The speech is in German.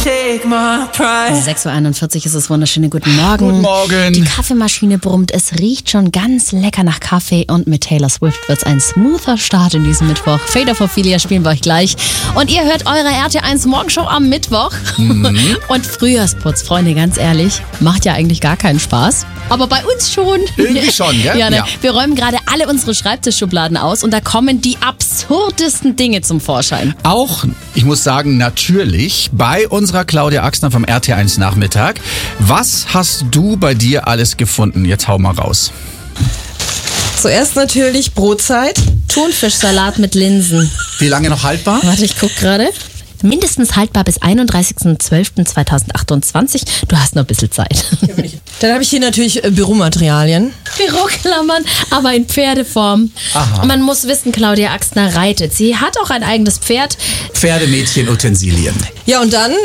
take my pride. 6.41 Uhr ist es, wunderschöne guten Morgen. Guten Morgen. Die Kaffeemaschine brummt, es riecht schon ganz lecker nach Kaffee und mit Taylor Swift wird es ein smoother Start in diesem Mittwoch. Fade of Ophelia spielen wir euch gleich. Und ihr hört eure RT1 Morgenshow am Mittwoch. Und Frühjahrsputz, Freunde, ganz ehrlich, macht ja eigentlich gar keinen Spaß. Aber bei uns schon. Irgendwie schon, gell? Ja, ne? Ja. Wir räumen gerade alle unsere Schreibtischschubladen aus und da kommen die absurdesten Dinge zum Vorschein. Auch, ich muss sagen, natürlich bei unserer Claudia Axner vom RT1 Nachmittag. Was hast du bei dir alles gefunden? Jetzt hau mal raus. Zuerst natürlich Brotzeit. Thunfischsalat mit Linsen. Wie lange noch haltbar? Warte, ich guck gerade. Mindestens haltbar bis 31.12.2028. Du hast noch ein bisschen Zeit. Dann habe ich hier natürlich Büromaterialien. Büroklammern, aber in Pferdeform. Aha. Man muss wissen, Claudia Axner reitet. Sie hat auch ein eigenes Pferd. Pferdemädchen-Utensilien. Ja, und dann